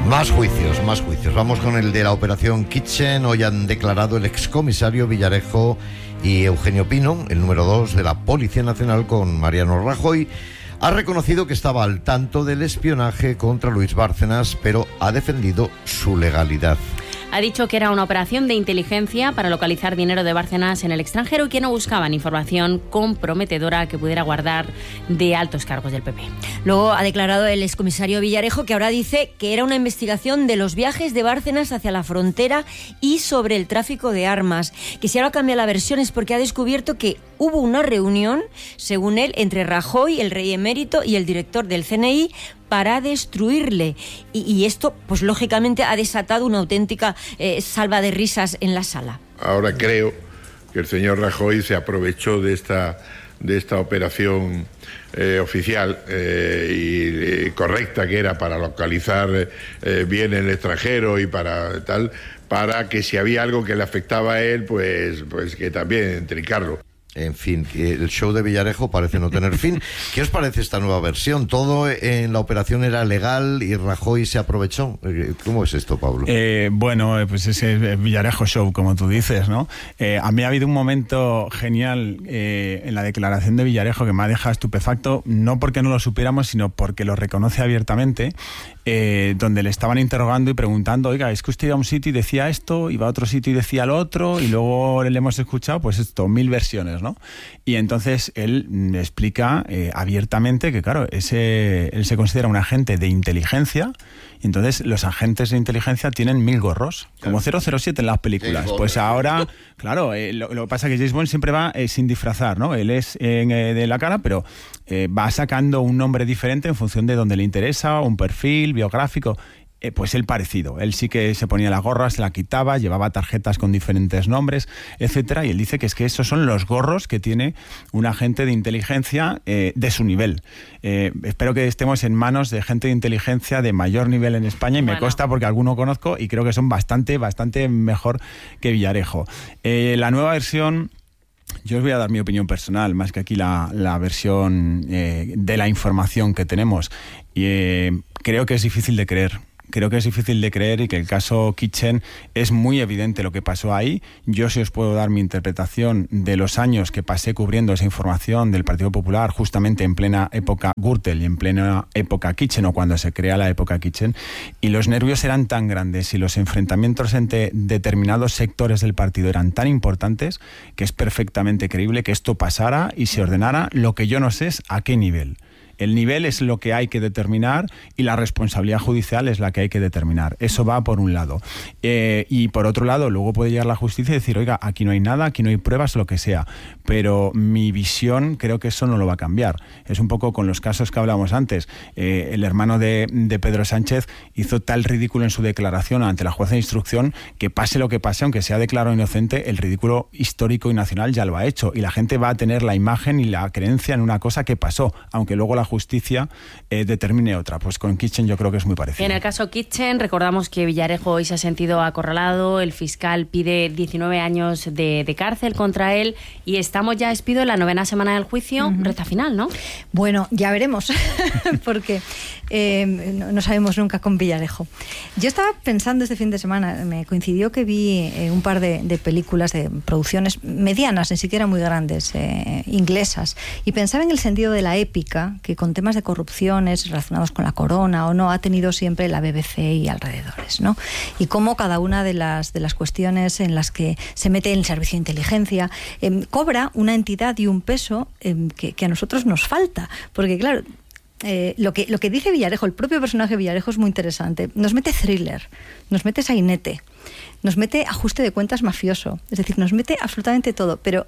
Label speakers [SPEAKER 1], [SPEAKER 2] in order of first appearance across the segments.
[SPEAKER 1] Más juicios. Vamos con el de la operación Kitchen. Hoy han declarado el excomisario Villarejo y Eugenio Pino, el número 2 de la Policía Nacional con Mariano Rajoy. Ha reconocido que estaba al tanto del espionaje contra Luis Bárcenas, pero ha defendido su legalidad.
[SPEAKER 2] Ha dicho que era una operación de inteligencia para localizar dinero de Bárcenas en el extranjero y que no buscaban información comprometedora que pudiera guardar de altos cargos del PP.
[SPEAKER 3] Luego ha declarado el excomisario Villarejo que ahora dice que era una investigación de los viajes de Bárcenas hacia la frontera y sobre el tráfico de armas. Que si ahora cambia la versión es porque ha descubierto que hubo una reunión, según él, entre Rajoy, el rey emérito, y el director del CNI para destruirle. Y esto, pues lógicamente, ha desatado una auténtica salva de risas en la sala.
[SPEAKER 4] Ahora creo que el señor Rajoy se aprovechó de esta operación oficial y correcta que era para localizar bien el extranjero y para que si había algo que le afectaba a él, pues que también trincarlo.
[SPEAKER 1] En fin, el show de Villarejo parece no tener fin. ¿Qué os parece esta nueva versión? ¿Todo en la operación era legal y Rajoy se aprovechó? ¿Cómo es esto, Pablo?
[SPEAKER 5] Bueno, pues ese Villarejo show, como tú dices, ¿no? A mí ha habido un momento genial en la declaración de Villarejo que me ha dejado estupefacto, no porque no lo supiéramos, sino porque lo reconoce abiertamente, donde le estaban interrogando y preguntando, oiga, es que usted iba a un sitio y decía esto, iba a otro sitio y decía lo otro, y luego le hemos escuchado, pues esto, 1000 versiones, ¿no? Y entonces él explica abiertamente que, claro, él se considera un agente de inteligencia, y entonces los agentes de inteligencia tienen 1000 gorros, como 007 en las películas. Pues ahora, claro, lo que pasa es que James Bond siempre va sin disfrazar, ¿no? Él es de la cara, pero va sacando un nombre diferente en función de donde le interesa, un perfil biográfico. Pues él parecido. Él sí que se ponía la gorra, se la quitaba, llevaba tarjetas con diferentes nombres, etcétera, y él dice que es que esos son los gorros que tiene un agente de inteligencia de su nivel. Espero que estemos en manos de gente de inteligencia de mayor nivel en España, y me consta porque alguno conozco y creo que son bastante mejor que Villarejo. La nueva versión... Yo os voy a dar mi opinión personal, más que aquí la versión de la información que tenemos. Creo que es difícil de creer. Y que el caso Kitchen es muy evidente lo que pasó ahí. Yo sí os puedo dar mi interpretación de los años que pasé cubriendo esa información del Partido Popular, justamente en plena época Gürtel y en plena época Kitchen, o cuando se crea la época Kitchen, y los nervios eran tan grandes y los enfrentamientos entre determinados sectores del partido eran tan importantes que es perfectamente creíble que esto pasara y se ordenara. Lo que yo no sé es a qué nivel. El nivel es lo que hay que determinar y la responsabilidad judicial es la que hay que determinar. Eso va por un lado. Y por otro lado, luego puede llegar la justicia y decir, oiga, aquí no hay nada, aquí no hay pruebas, lo que sea. Pero mi visión, creo que eso no lo va a cambiar. Es un poco con los casos que hablábamos antes. El hermano de Pedro Sánchez hizo tal ridículo en su declaración ante la jueza de instrucción que pase lo que pase, aunque sea declarado inocente, el ridículo histórico y nacional ya lo ha hecho. Y la gente va a tener la imagen y la creencia en una cosa que pasó, aunque luego la justicia determine otra. Pues con Kitchen yo creo que es muy parecido.
[SPEAKER 2] En el caso Kitchen, recordamos que Villarejo hoy se ha sentido acorralado, el fiscal pide 19 años de cárcel contra él y estamos ya, Espido, en la 9ª semana del juicio, recta final, ¿no?
[SPEAKER 6] Bueno, ya veremos, porque no sabemos nunca con Villarejo. Yo estaba pensando este fin de semana, me coincidió que vi un par de películas de producciones medianas, ni siquiera muy grandes, inglesas, y pensaba en el sentido de la épica que con temas de corrupciones relacionados con la corona o no ha tenido siempre la BBC y alrededores, ¿no? Y cómo cada una de las cuestiones en las que se mete el servicio de inteligencia cobra una entidad y un peso que a nosotros nos falta, porque claro, lo que dice Villarejo, el propio personaje Villarejo es muy interesante. Nos mete thriller, nos mete sainete, nos mete ajuste de cuentas mafioso, es decir, nos mete absolutamente todo, pero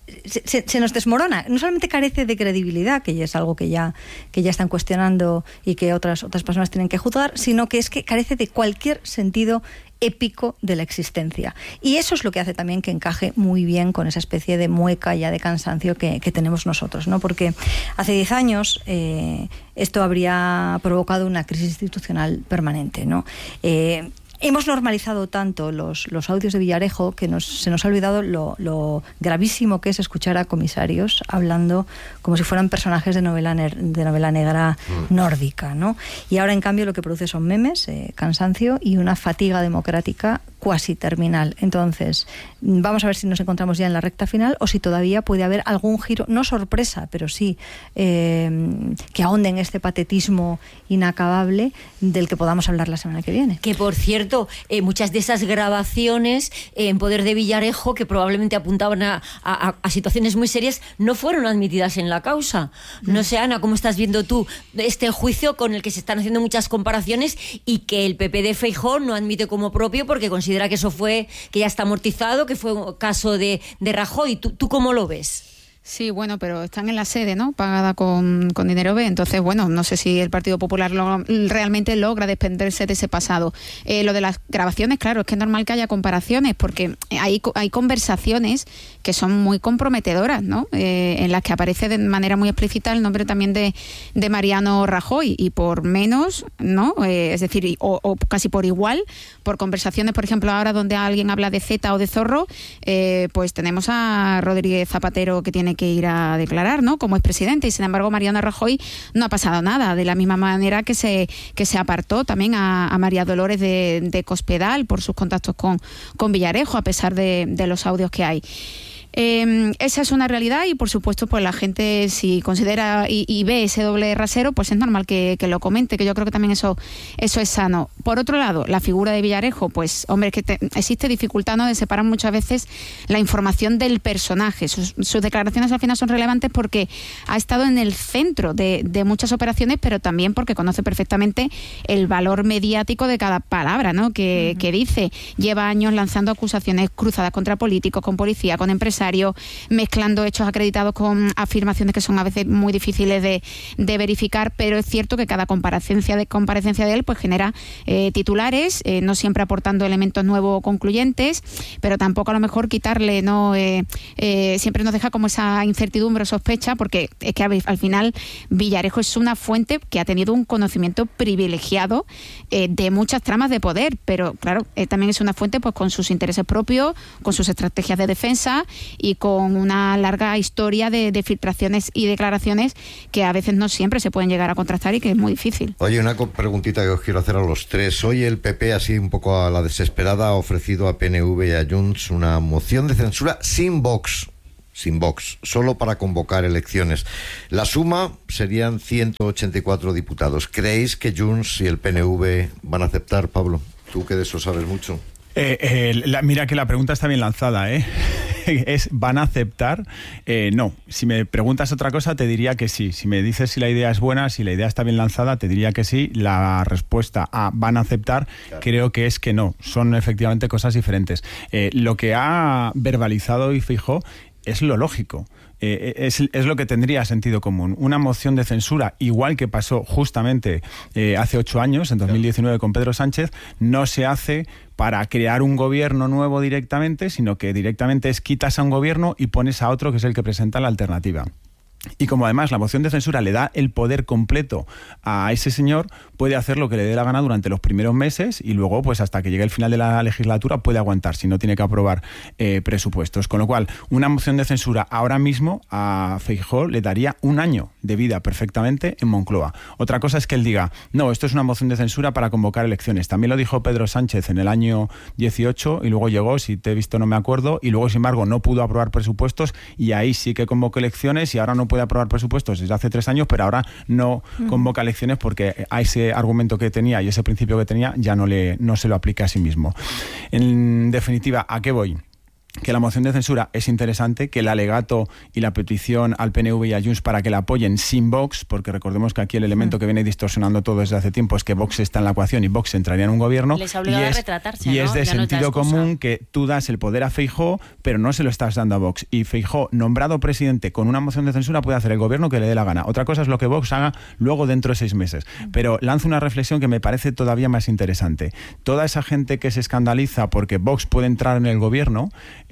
[SPEAKER 6] se nos desmorona. No solamente carece de credibilidad, que ya es algo que ya están cuestionando y que otras personas tienen que juzgar, sino que es que carece de cualquier sentido épico de la existencia. Y eso es lo que hace también que encaje muy bien con esa especie de mueca ya de cansancio que tenemos nosotros, ¿no? Porque hace 10 años esto habría provocado una crisis institucional permanente, ¿no? Hemos normalizado tanto los audios de Villarejo que se nos ha olvidado lo gravísimo que es escuchar a comisarios hablando como si fueran personajes de novela negra nórdica, ¿no? Y ahora, en cambio, lo que produce son memes, cansancio y una fatiga democrática cuasi terminal. Entonces, vamos a ver si nos encontramos ya en la recta final o si todavía puede haber algún giro, no sorpresa, pero sí que ahonde en este patetismo inacabable del que podamos hablar la semana que viene.
[SPEAKER 3] Que, por cierto, muchas de esas grabaciones en poder de Villarejo, que probablemente apuntaban a situaciones muy serias, no fueron admitidas en la causa. No sé, Ana, ¿cómo estás viendo tú este juicio con el que se están haciendo muchas comparaciones y que el PP de Feijóo no admite como propio porque considera que eso que ya está amortizado, que fue un caso de Rajoy? ¿Tú cómo lo ves?
[SPEAKER 7] Sí, bueno, pero están en la sede, ¿no? Pagada con dinero B. Entonces, bueno, no sé si el Partido Popular realmente logra desprenderse de ese pasado. Lo de las grabaciones, claro, es que es normal que haya comparaciones, porque hay conversaciones que son muy comprometedoras, ¿no? En las que aparece de manera muy explícita el nombre también de Mariano Rajoy, y por menos, ¿no? Es decir, o casi por igual, por conversaciones, por ejemplo, ahora donde alguien habla de Zeta o de Zorro, pues tenemos a Rodríguez Zapatero, que tiene que ir a declarar, ¿no? Como expresidente, y sin embargo Mariano Rajoy no ha pasado nada, de la misma manera que se apartó también a María Dolores de Cospedal por sus contactos con Villarejo, a pesar de los audios que hay. Esa es una realidad, y por supuesto pues la gente, si considera y ve ese doble rasero, pues es normal que lo comente, que yo creo que también eso es sano. Por otro lado, la figura de Villarejo, pues hombre, que existe dificultad, ¿no?, de separar muchas veces la información del personaje. Sus declaraciones al final son relevantes porque ha estado en el centro de muchas operaciones, pero también porque conoce perfectamente el valor mediático de cada palabra, ¿no?, que dice. Lleva años lanzando acusaciones cruzadas contra políticos, con policía, con empresarios, mezclando hechos acreditados con afirmaciones que son a veces muy difíciles de verificar, pero es cierto que cada comparecencia de él pues genera titulares, no siempre aportando elementos nuevos o concluyentes, pero tampoco a lo mejor quitarle, ¿no? Siempre nos deja como esa incertidumbre o sospecha, porque es que al final Villarejo es una fuente que ha tenido un conocimiento privilegiado de muchas tramas de poder, pero claro, también es una fuente pues con sus intereses propios, con sus estrategias de defensa y con una larga historia de filtraciones y declaraciones que a veces no siempre se pueden llegar a contrastar y que es muy difícil.
[SPEAKER 1] Oye, una preguntita que os quiero hacer a los tres. Hoy el PP, así un poco a la desesperada, ha ofrecido a PNV y a Junts una moción de censura sin Vox, solo para convocar elecciones. La suma serían 184 diputados. ¿Creéis que Junts y el PNV van a aceptar, Pablo? Tú que de eso sabes mucho.
[SPEAKER 5] Mira que la pregunta está bien lanzada, ¿eh? ¿Van a aceptar? No. Si me preguntas otra cosa, te diría que sí. Si me dices si la idea es buena, si la idea está bien lanzada, te diría que sí. La respuesta a ¿van a aceptar? Claro. Creo que es que no. Son efectivamente cosas diferentes. Lo que ha verbalizado y Feijóo es lo lógico. Es lo que tendría sentido común. Una moción de censura, igual que pasó justamente hace 8 años, en 2019 con Pedro Sánchez, no se hace para crear un gobierno nuevo directamente, sino que directamente quitas a un gobierno y pones a otro que es el que presenta la alternativa. Y como además la moción de censura le da el poder completo a ese señor, puede hacer lo que le dé la gana durante los primeros meses y luego, pues hasta que llegue el final de la legislatura, puede aguantar si no tiene que aprobar presupuestos. Con lo cual, una moción de censura ahora mismo a Feijóo le daría 1 año de vida perfectamente en Moncloa. Otra cosa es que él diga, no, esto es una moción de censura para convocar elecciones. También lo dijo Pedro Sánchez en el año 18 y luego llegó, si te he visto no me acuerdo, y luego sin embargo no pudo aprobar presupuestos y ahí sí que convocó elecciones y ahora no puede aprobar presupuestos desde hace 3 años, pero ahora no convoca elecciones porque a ese argumento que tenía y ese principio que tenía ya no se lo aplica a sí mismo. En definitiva, ¿a qué voy? Que la moción de censura es interesante, que el alegato y la petición al PNV y a Junts para que la apoyen sin Vox, porque recordemos que aquí el elemento que viene distorsionando todo desde hace tiempo es que Vox está en la ecuación y Vox entraría en un gobierno.
[SPEAKER 2] Les ha obligado a retratarse,
[SPEAKER 5] y es de
[SPEAKER 2] ya
[SPEAKER 5] sentido común que tú das el poder a Feijóo, pero no se lo estás dando a Vox. Y Feijóo, nombrado presidente con una moción de censura, puede hacer el gobierno que le dé la gana. Otra cosa es lo que Vox haga luego dentro de 6 meses. Pero lanzo una reflexión que me parece todavía más interesante. Toda esa gente que se escandaliza porque Vox puede entrar en el gobierno,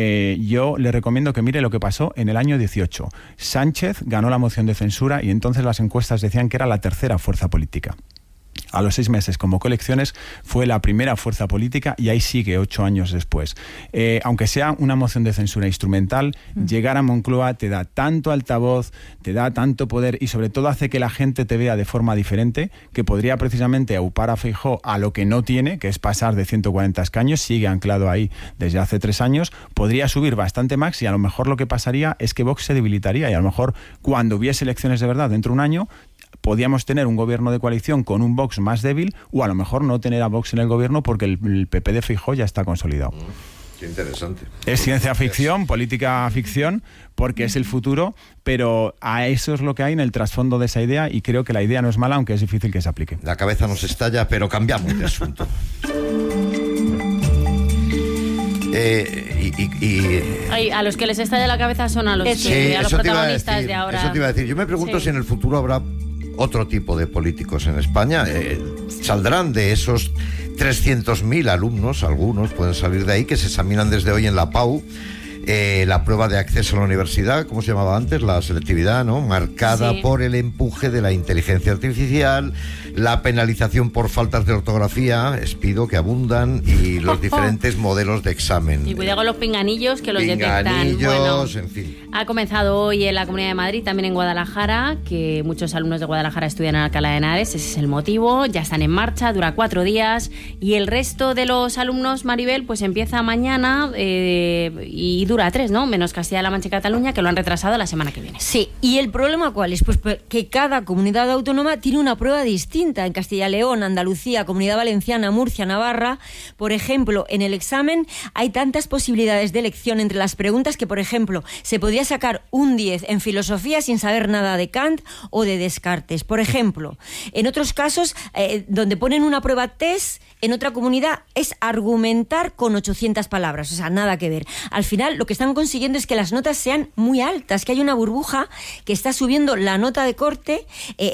[SPEAKER 5] yo le recomiendo que mire lo que pasó en el año 18. Sánchez ganó la moción de censura y entonces las encuestas decían que era la tercera fuerza política. A los 6 meses convocó elecciones, fue la primera fuerza política y ahí sigue 8 años después. Aunque sea una moción de censura instrumental, llegar a Moncloa te da tanto altavoz, te da tanto poder y sobre todo hace que la gente te vea de forma diferente, que podría precisamente aupar a Feijóo a lo que no tiene, que es pasar de 140 escaños, sigue anclado ahí desde hace 3 años, podría subir bastante más y a lo mejor lo que pasaría es que Vox se debilitaría y a lo mejor cuando hubiese elecciones de verdad dentro de un año, podíamos tener un gobierno de coalición con un Vox más débil o a lo mejor no tener a Vox en el gobierno porque el PP de Feijóo ya está consolidado.
[SPEAKER 1] Qué interesante.
[SPEAKER 5] Es ciencia ficción, política ficción, porque es el futuro, pero a eso es lo que hay en el trasfondo de esa idea y creo que la idea no es mala, aunque es difícil que se aplique.
[SPEAKER 1] La cabeza nos estalla, pero cambiamos de asunto.
[SPEAKER 2] A los que les estalla la cabeza son a los, a los protagonistas de ahora.
[SPEAKER 1] Eso te iba a decir. Yo me pregunto si en el futuro habrá otro tipo de políticos en España. Saldrán de esos 300.000 alumnos, algunos pueden salir de ahí, que se examinan desde hoy en la PAU, la prueba de acceso a la universidad, ¿cómo se llamaba antes? La selectividad, ¿no? Marcada por el empuje de la inteligencia artificial, la penalización por faltas de ortografía, pido que abundan, y los diferentes modelos de examen.
[SPEAKER 2] Y cuidado con los pinganillos que los detectan. Bueno,
[SPEAKER 1] en fin.
[SPEAKER 2] Ha comenzado hoy en la Comunidad de Madrid, también en Guadalajara, que muchos alumnos de Guadalajara estudian en Alcalá de Henares, ese es el motivo, ya están en marcha, dura 4 días, y el resto de los alumnos, Maribel, pues empieza mañana y dura 3, ¿no? Menos Castilla-La Mancha y Cataluña, que lo han retrasado la semana que viene.
[SPEAKER 3] Sí, ¿y el problema cuál es? Pues que cada comunidad autónoma tiene una prueba distinta. En Castilla y León, Andalucía, Comunidad Valenciana, Murcia, Navarra, por ejemplo, en el examen hay tantas posibilidades de elección entre las preguntas que, por ejemplo, se podría sacar un 10 en filosofía sin saber nada de Kant o de Descartes. Por ejemplo, en otros casos, donde ponen una prueba test, en otra comunidad es argumentar con 800 palabras, o sea, nada que ver. Al final, lo que están consiguiendo es que las notas sean muy altas, que hay una burbuja que está subiendo la nota de corte.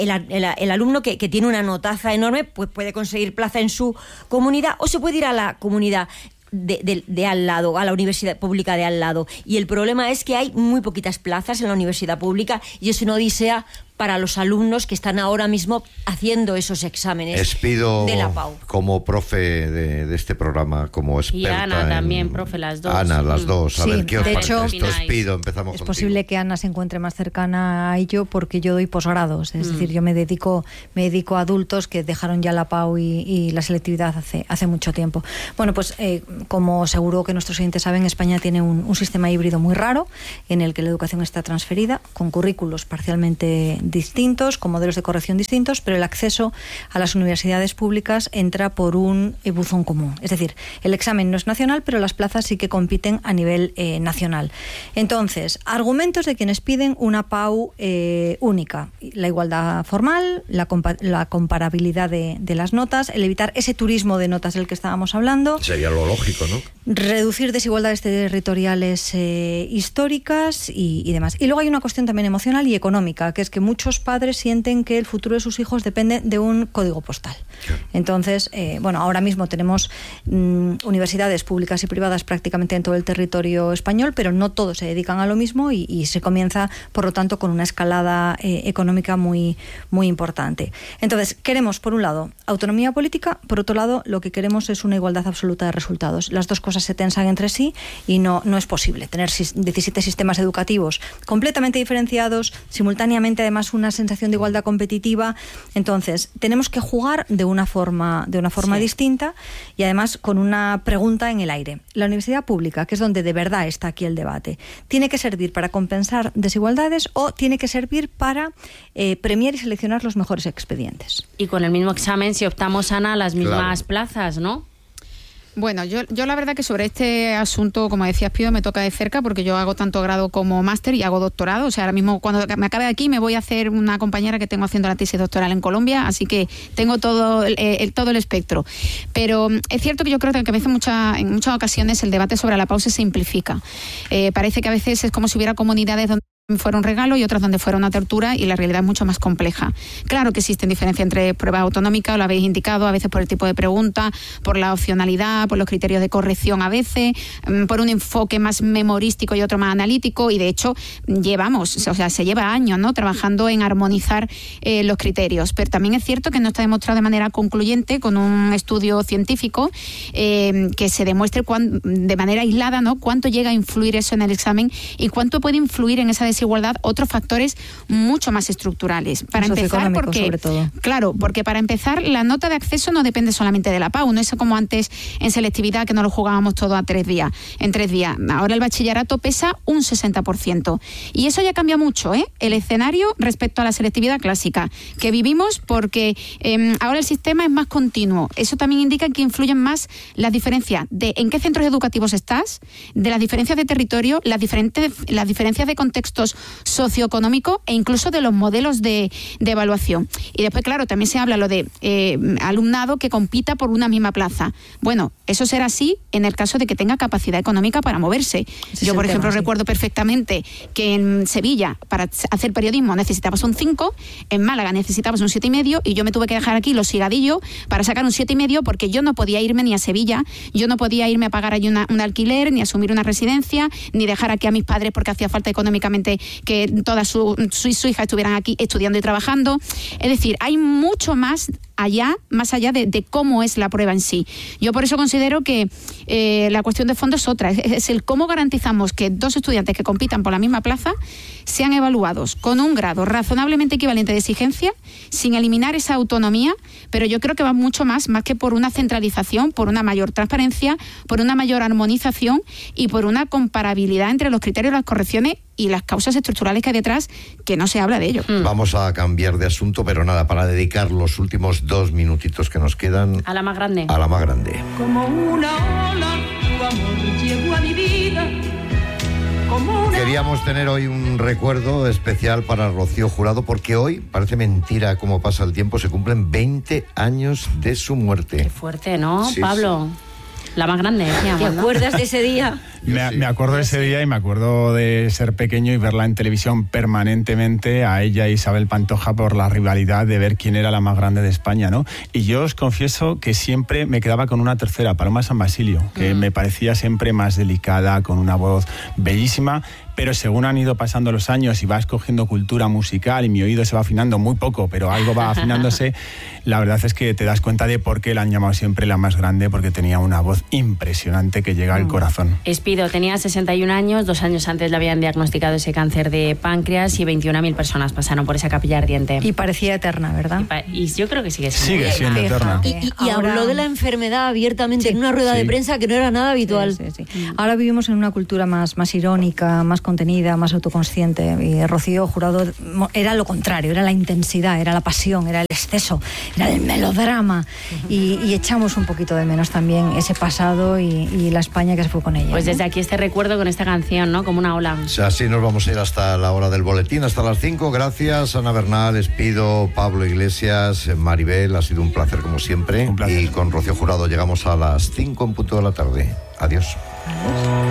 [SPEAKER 3] El alumno que tiene una notaza enorme, pues puede conseguir plaza en su comunidad o se puede ir a la comunidad de al lado, a la universidad pública de al lado. Y el problema es que hay muy poquitas plazas en la universidad pública y es una odisea para los alumnos que están ahora mismo haciendo esos exámenes
[SPEAKER 1] pido
[SPEAKER 3] de la PAU.
[SPEAKER 1] Como profe de este programa, como experta.
[SPEAKER 2] Y Ana también, profe, las dos.
[SPEAKER 1] Ana, las dos. A ver, ¿qué os parece esto? Empezamos
[SPEAKER 6] es
[SPEAKER 1] contigo.
[SPEAKER 6] posible que Ana se encuentre más cercana a ello porque yo doy posgrados. Es decir, yo me dedico a adultos que dejaron ya la PAU y la selectividad hace mucho tiempo. Bueno, pues como seguro que nuestros oyentes saben, España tiene un sistema híbrido muy raro en el que la educación está transferida, con currículos parcialmente distintos, con modelos de corrección distintos, pero el acceso a las universidades públicas entra por un buzón común. Es decir, el examen no es nacional, pero las plazas sí que compiten a nivel nacional. Entonces, argumentos de quienes piden una PAU única: la igualdad formal, la comparabilidad de las notas, el evitar ese turismo de notas del que estábamos hablando.
[SPEAKER 1] Sería lo lógico, ¿no?
[SPEAKER 6] Reducir desigualdades territoriales históricas y demás. Y luego hay una cuestión también emocional y económica, que es que muchos padres sienten que el futuro de sus hijos depende de un código postal. Claro. Entonces, ahora mismo tenemos universidades públicas y privadas prácticamente en todo el territorio español, pero no todos se dedican a lo mismo y se comienza, por lo tanto, con una escalada económica muy, muy importante. Entonces, queremos, por un lado, autonomía política, por otro lado, lo que queremos es una igualdad absoluta de resultados. Las dos cosas se tensan entre sí y no es posible tener 17 sistemas educativos completamente diferenciados, simultáneamente además una sensación de igualdad competitiva. Entonces, tenemos que jugar de una forma distinta y además con una pregunta en el aire. La universidad pública, que es donde de verdad está aquí el debate, ¿tiene que servir para compensar desigualdades o tiene que servir para premiar y seleccionar los mejores expedientes?
[SPEAKER 2] Y con el mismo examen, si optamos, Ana, las mismas plazas, ¿no?
[SPEAKER 7] Bueno, yo la verdad que sobre este asunto, como decías, Pío, me toca de cerca porque yo hago tanto grado como máster y hago doctorado. O sea, ahora mismo cuando me acabe aquí me voy a hacer una compañera que tengo haciendo la tesis doctoral en Colombia, así que tengo todo el espectro. Pero es cierto que yo creo que a veces en muchas ocasiones el debate sobre la PAU se simplifica. Parece que a veces es como si hubiera comunidades donde fuera un regalo y otras donde fuera una tortura, y la realidad es mucho más compleja. Claro que existen diferencias entre pruebas autonómicas, lo habéis indicado, a veces por el tipo de pregunta, por la opcionalidad, por los criterios de corrección a veces, por un enfoque más memorístico y otro más analítico, y de hecho se lleva años, ¿no?, trabajando en armonizar los criterios, pero también es cierto que no está demostrado de manera concluyente con un estudio científico que se demuestre de manera aislada, ¿no?, cuánto llega a influir eso en el examen y cuánto puede influir en esa desigualdad otros factores mucho más estructurales. Para empezar, porque para empezar la nota de acceso no depende solamente de la PAU, no es como antes en selectividad que nos lo jugábamos todo en 3 días. Ahora el bachillerato pesa un 60%, y eso ya cambia mucho, el escenario respecto a la selectividad clásica que vivimos, porque ahora el sistema es más continuo. Eso también indica que influyen más las diferencias de en qué centros educativos estás, de las diferencias de territorio, las diferencias de contextos socioeconómicos e incluso de los modelos de evaluación. Y después, claro, también se habla lo de alumnado que compita por una misma plaza. Bueno, eso será así en el caso de que tenga capacidad económica para moverse. Yo, por ejemplo, recuerdo perfectamente que en Sevilla, para hacer periodismo, necesitabas un 5, en Málaga necesitabas un 7,5, y yo me tuve que dejar aquí los sigadillos para sacar un 7,5, porque yo no podía irme ni a Sevilla, yo no podía irme a pagar allí un alquiler, ni asumir una residencia, ni dejar aquí a mis padres porque hacía falta económicamente que todas sus hijas estuvieran aquí estudiando y trabajando. Es decir, hay mucho más allá de cómo es la prueba en sí. Yo por eso considero que la cuestión de fondo es otra, es el cómo garantizamos que 2 estudiantes que compitan por la misma plaza sean evaluados con un grado razonablemente equivalente de exigencia, sin eliminar esa autonomía, pero yo creo que va mucho más que por una centralización, por una mayor transparencia, por una mayor armonización y por una comparabilidad entre los criterios, las correcciones y las causas estructurales que hay detrás, que no se habla de ello.
[SPEAKER 1] Vamos a cambiar de asunto, pero nada, para dedicar los últimos 2 minutitos que nos quedan
[SPEAKER 2] a la más grande.
[SPEAKER 1] A la más grande.
[SPEAKER 8] Como una ola, tu amor llegó a mi vida.
[SPEAKER 1] Queríamos tener hoy un recuerdo especial para Rocío Jurado, porque hoy, parece mentira cómo pasa el tiempo, se cumplen 20 años de su muerte.
[SPEAKER 2] Qué fuerte, ¿no,
[SPEAKER 1] sí,
[SPEAKER 2] Pablo? Sí. La más grande, decíamos,
[SPEAKER 3] ¿Te acuerdas de ese día?
[SPEAKER 5] Me acuerdo de ese día, y me acuerdo de ser pequeño y verla en televisión permanentemente, a ella y Isabel Pantoja, por la rivalidad de ver quién era la más grande de España, ¿no? Y yo os confieso que siempre me quedaba con una tercera, Paloma San Basilio, que me parecía siempre más delicada, con una voz bellísima, pero según han ido pasando los años y vas cogiendo cultura musical y mi oído se va afinando muy poco, pero algo va afinándose, la verdad es que te das cuenta de por qué la han llamado siempre la más grande, porque tenía una voz impresionante que llega al corazón.
[SPEAKER 2] Espido tenía 61 años, 2 años antes le habían diagnosticado ese cáncer de páncreas y 21.000 personas pasaron por esa capilla ardiente.
[SPEAKER 6] Y parecía eterna, ¿verdad?
[SPEAKER 2] Y yo creo que sigue siendo
[SPEAKER 5] eterna.
[SPEAKER 3] Y habló de la enfermedad abiertamente en una rueda de prensa que no era nada habitual.
[SPEAKER 6] Sí. Ahora vivimos en una cultura más irónica, más contenida, más autoconsciente, y Rocío Jurado era lo contrario, era la intensidad, era la pasión, era el exceso, era el melodrama, y echamos un poquito de menos también ese pasado y la España que se fue con ella.
[SPEAKER 2] Pues desde aquí este recuerdo con esta canción, ¿no? Como una ola.
[SPEAKER 1] O sea, así nos vamos a ir hasta la hora del boletín, hasta las 5. Gracias, Ana Bernal, Espido, Pablo Iglesias, Maribel, ha sido un placer como siempre.
[SPEAKER 5] Un placer.
[SPEAKER 1] Y con Rocío Jurado llegamos a las 5 en punto de la tarde. Adiós.